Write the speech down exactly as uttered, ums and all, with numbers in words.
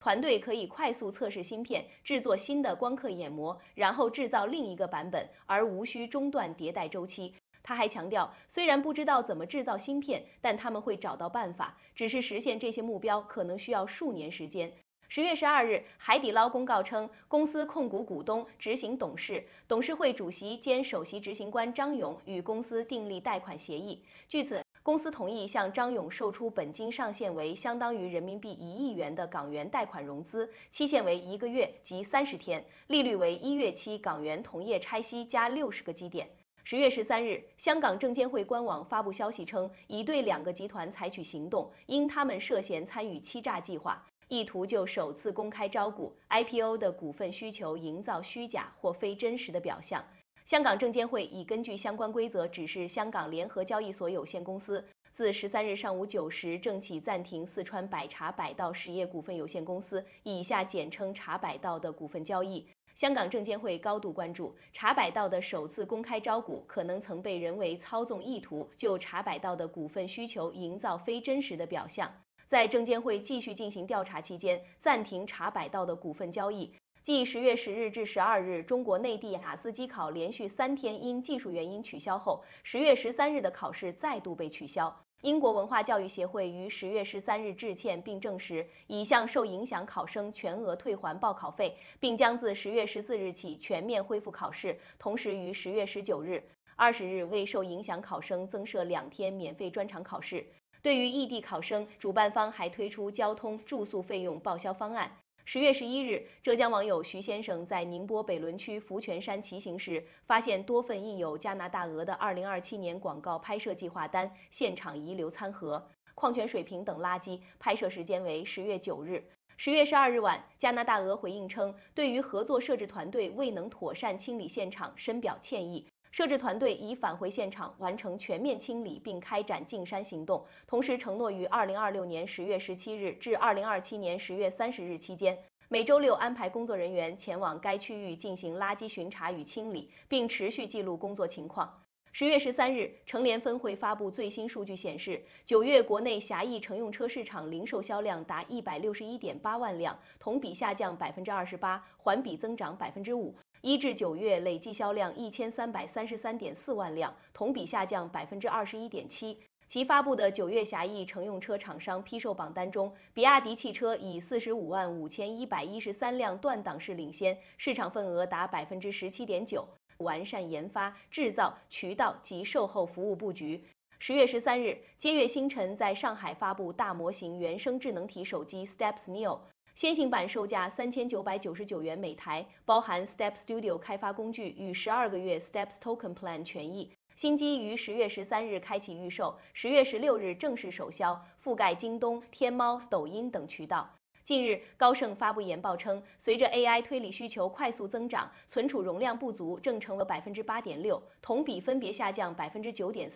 团队可以快速测试芯片，制作新的光刻眼膜，然后制造另一个版本，而无需中断迭代周期。他还强调，虽然不知道怎么制造芯片，但他们会找到办法，只是实现这些目标可能需要数年时间。十月十二日，海底捞公告称，公司控股股东、执行董事、董事会主席兼首席执行官张勇与公司订立贷款协议。据此，公司同意向张勇售出本金上限为相当于人民币一亿元的港元贷款融资，期限为一个月及三十天，利率为一月期港元同业拆息加六十个基点。十月十三日，香港证监会官网发布消息称，已对两个集团采取行动，因他们涉嫌参与欺诈计划，意图就首次公开招股 I P O 的股份需求营造虚假或非真实的表象。香港证监会已根据相关规则指示香港联合交易所有限公司，自十三日上午九时正起暂停四川百茶百道实业股份有限公司（以下简称茶百道）的股份交易。香港证监会高度关注茶百道的首次公开招股可能曾被人为操纵意图就茶百道的股份需求营造非真实的表象。在证监会继续进行调查期间，暂停茶百道的股份交易。继十月十日至十二日中国内地雅思机考连续三天因技术原因取消后，十月十三日的考试再度被取消。英国文化教育协会于十月十三日致歉并证实，已向受影响考生全额退还报考费，并将自十月十四日起全面恢复考试。同时于十月十九日、二十日为受影响考生增设两天免费专场考试。对于异地考生，主办方还推出交通、住宿费用报销方案。十月十一日，浙江网友徐先生在宁波北仑区福泉山骑行时，发现多份印有加拿大鹅的二零二七年广告拍摄计划单，现场遗留餐盒、矿泉水瓶等垃圾。拍摄时间为十月九日。十月十二日晚，加拿大鹅回应称，对于合作摄制团队未能妥善清理现场深表歉意。摄制团队已返回现场，完成全面清理并开展净山行动，同时承诺于二零二六年十月十七日至二零二七年十月三十日期间，每周六安排工作人员前往该区域进行垃圾巡查与清理，并持续记录工作情况。十月十三日，成联分会发布最新数据显示，九月国内狭义乘用车市场零售销量达一百六十一点八万辆，同比下降百分之二十八，环比增长百分之五。一至九月累计销量一千三百三十三点四万辆，同比下降百分之二十一点七。其发布的九月狭义乘用车厂商批售榜单中，比亚迪汽车以四十五万五千一百一十三辆断档式领先，市场份额达百分之十七点九。完善研发、制造、渠道及售后服务布局。十月十三日，接月星辰在上海发布大模型原生智能体手机 Steps Neo。先行版售价三千九百九十九元每台，包含 Step Studio 开发工具与十二个月 Steps Token Plan 权益。新机于十月十三日开启预售，十月十六日正式首销，覆盖京东、天猫、抖音等渠道。近日，高盛发布研报称，随着 A I 推理需求快速增长，存储容量不足正成为百分之八点六，同比分别下降百分之九点